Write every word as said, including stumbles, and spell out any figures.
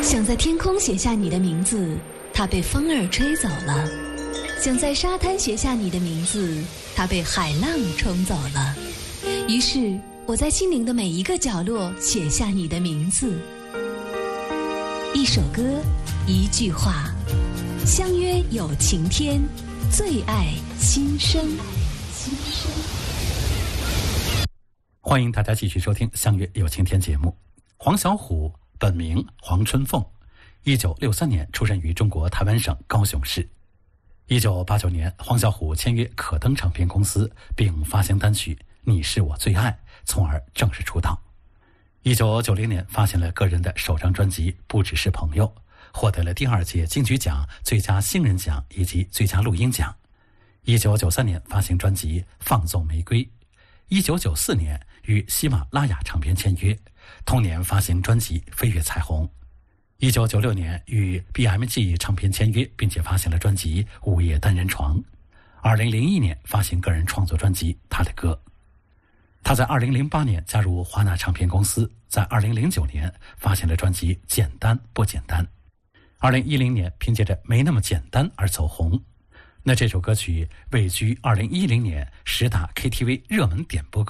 想在天空写下你的名字，它被风儿吹走了；想在沙滩写下你的名字，它被海浪冲走了。于是我在心灵的每一个角落写下你的名字。一首歌，一句话，相约有晴天，最爱心声。 欢迎大家继续收听《相约有晴天》节目。黄小琥本名黄春凤，一九六三年出生于中国台湾省高雄市。一九八九年，黄小琥签约可登唱片公司，并发行单曲《你是我最爱》，从而正式出道。一九九零年发行了个人的首张专辑《不只是朋友》，获得了第二届金曲奖最佳新人奖以及最佳录音奖。一九九三年发行专辑《放纵玫瑰》。一九九四年与喜马拉雅唱片签约，同年发行专辑《飞越彩虹》。一九九六年与 B M G 唱片签约，并且发行了专辑《午夜单人床》。二零零一年发行个人创作专辑《他的歌》。他在二零零八年加入华纳唱片公司，在二零零九年发行了专辑《简单不简单》。二零一零年凭借着《没那么简单》而走红。那这首歌曲位居二零一零年十大 K T V 热门点播歌